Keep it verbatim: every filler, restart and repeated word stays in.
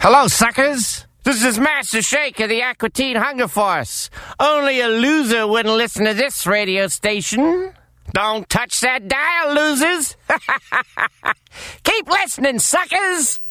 Hello, suckers. This is Master Shake of the Aqua Teen Hunger Force. Only a loser wouldn't listen to this radio station. Don't touch that dial, losers. Keep listening, suckers.